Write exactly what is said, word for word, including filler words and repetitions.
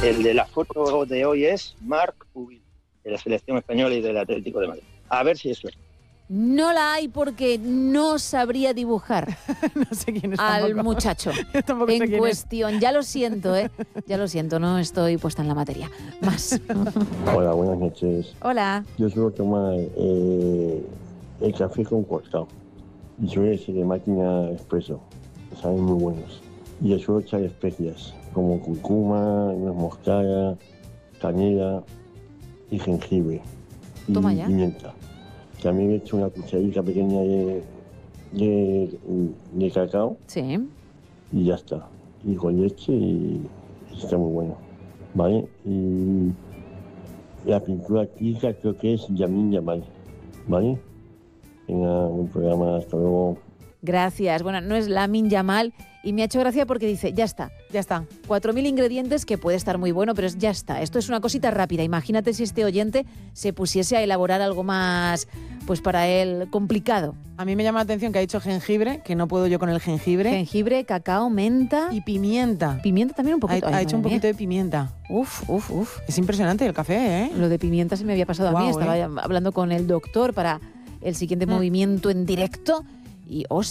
El de la foto de hoy es Marc Ubil, de la selección española y del Atlético de Madrid. A ver si eso es. No la hay porque no sabría dibujar No sé quién es al tampoco. muchacho Yo tampoco sé en quién es. cuestión. Ya lo siento, ¿eh? Ya lo siento, no estoy puesta en la materia. Más. Hola, buenas noches. Hola. Yo suelo tomar eh, el café con cortado y suele ser de máquina expreso, que saben muy buenos. Y le suelo echar especias como curcuma, nuez moscada, canela y jengibre y Toma ya. pimienta. También le echo una cucharadita pequeña de, de, de cacao Sí. y ya está. Y con leche y está muy bueno. ¿Vale? Y la pintura artística creo que es Yamin Yamal. ¿Vale? Venga, un programa, hasta luego. Gracias. Bueno, no es Lamin Yamal y me ha hecho gracia porque dice, ya está. Ya está. cuatro mil ingredientes que puede estar muy bueno, pero es, ya está. Esto es una cosita rápida. Imagínate si este oyente se pusiese a elaborar algo más, pues para él, complicado. A mí me llama la atención que ha dicho jengibre, que no puedo yo con el jengibre. Jengibre, cacao, menta. Y pimienta. Pimienta también un Ha, poquito. ha Ay, hecho un madre poquito mía. de pimienta. Uf, uf, uf. Es impresionante el café, ¿eh? Lo de pimienta se me había pasado a mí. Guau, Estaba ¿eh? hablando con el doctor para el siguiente Mm. movimiento en directo y,